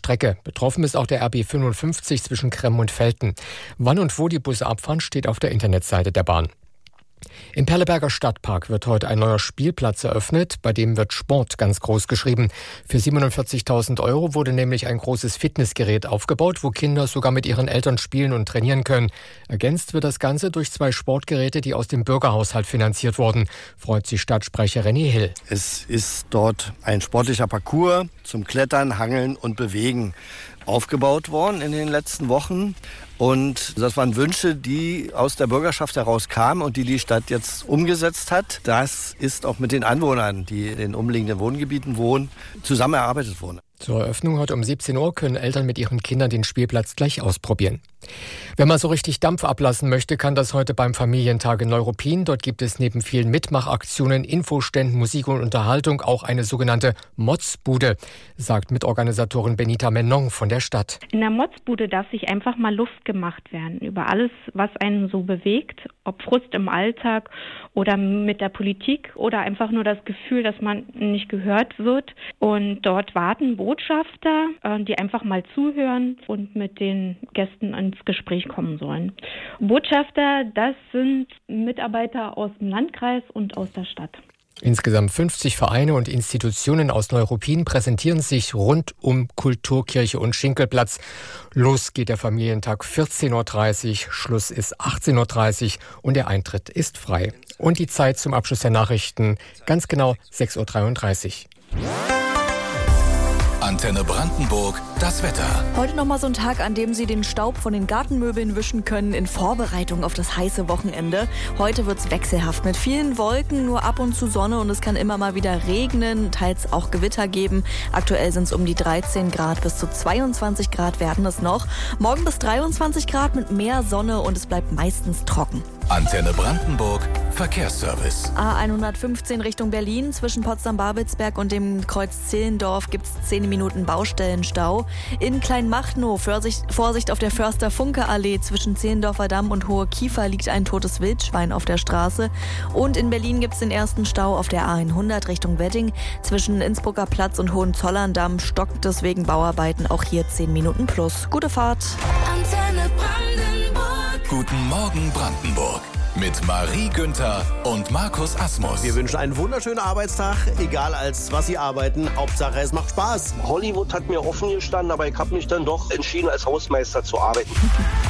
Strecke. Betroffen ist auch der RB 55 zwischen Kremm und Velten. Wann und wo die Busse abfahren, steht auf der Internetseite der Bahn. Im Perleberger Stadtpark wird heute ein neuer Spielplatz eröffnet, bei dem wird Sport ganz groß geschrieben. Für 47.000 € wurde nämlich ein großes Fitnessgerät aufgebaut, wo Kinder sogar mit ihren Eltern spielen und trainieren können. Ergänzt wird das Ganze durch 2 Sportgeräte, die aus dem Bürgerhaushalt finanziert wurden, freut sich Stadtsprecher René Hill. Es ist dort ein sportlicher Parcours zum Klettern, Hangeln und Bewegen aufgebaut worden in den letzten Wochen. Und das waren Wünsche, die aus der Bürgerschaft heraus kamen und die Stadt jetzt umgesetzt hat. Das ist auch mit den Anwohnern, die in den umliegenden Wohngebieten wohnen, zusammen erarbeitet worden. Zur Eröffnung heute um 17 Uhr können Eltern mit ihren Kindern den Spielplatz gleich ausprobieren. Wenn man so richtig Dampf ablassen möchte, kann das heute beim Familientag in Neuruppin. Dort gibt es neben vielen Mitmachaktionen, Infoständen, Musik und Unterhaltung auch eine sogenannte Motzbude, sagt Mitorganisatorin Benita Menon von der Stadt. In der Motzbude darf sich einfach mal Luft gemacht werden über alles, was einen so bewegt, ob Frust im Alltag oder mit der Politik oder einfach nur das Gefühl, dass man nicht gehört wird. Und dort warten Botschafter, die einfach mal zuhören und mit den Gästen ins Gespräch kommen sollen. Botschafter, das sind Mitarbeiter aus dem Landkreis und aus der Stadt. Insgesamt 50 Vereine und Institutionen aus Neuruppin präsentieren sich rund um Kulturkirche und Schinkelplatz. Los geht der Familientag 14.30 Uhr, Schluss ist 18.30 Uhr und der Eintritt ist frei. Und die Zeit zum Abschluss der Nachrichten ganz genau 6.33 Uhr. Antenne Brandenburg, das Wetter. Heute nochmal so ein Tag, an dem Sie den Staub von den Gartenmöbeln wischen können in Vorbereitung auf das heiße Wochenende. Heute wird's wechselhaft mit vielen Wolken, nur ab und zu Sonne und es kann immer mal wieder regnen, teils auch Gewitter geben. Aktuell sind es um die 13 Grad, bis zu 22 Grad werden es noch. Morgen bis 23 Grad mit mehr Sonne und es bleibt meistens trocken. Antenne Brandenburg, Verkehrsservice. A115 Richtung Berlin. Zwischen Potsdam-Babelsberg und dem Kreuz Zehlendorf gibt es 10 Minuten Baustellenstau. In Kleinmachnow, Vorsicht auf der Förster-Funke-Allee. Zwischen Zehlendorfer Damm und Hohe Kiefer liegt ein totes Wildschwein auf der Straße. Und in Berlin gibt es den ersten Stau auf der A100 Richtung Wedding. Zwischen Innsbrucker Platz und Hohenzollern-Damm stockt es wegen Bauarbeiten. Auch hier 10 Minuten plus. Gute Fahrt. Antenne Brandenburg. Guten Morgen Brandenburg. Mit Marie Günther und Markus Asmus. Wir wünschen einen wunderschönen Arbeitstag, egal als was Sie arbeiten. Hauptsache es macht Spaß. Hollywood hat mir offen gestanden, aber ich habe mich dann doch entschieden, als Hausmeister zu arbeiten.